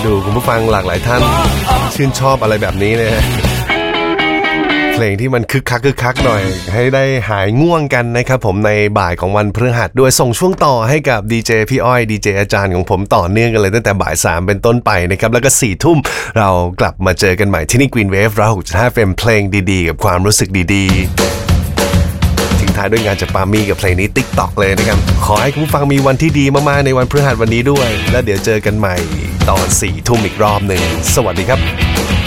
ดูคุณผู้ฟังหลากหลายท่านชื่นชอบอะไรแบบนี้นะเพลงที่มันคึกคักหน่อยให้ได้หายง่วงกันนะครับผมในบ่ายของวันพฤหัสด้วยส่งช่วงต่อให้กับดีเจพี่อ้อยดีเจอาจารย์ของผมต่อเนื่องกันเลยตั้งแต่บ่าย3เป็นต้นไปนะครับแล้วก็4 ทุ่มเรากลับมาเจอกันใหม่ที่นี่ Green Wave 106.5 FM เพลงดีๆกับความรู้สึกดีๆทิ้งท้ายด้วยงานจากปามี่กับเพลงนี้ TikTok เลยนะครับขอให้คุณผู้ฟังมีวันที่ดีมากๆในวันพฤหัสวันนี้ด้วยแล้วเดี๋ยวเจอกันใหม่ตอน4 ทุ่มอีกรอบนึงสวัสดีครับ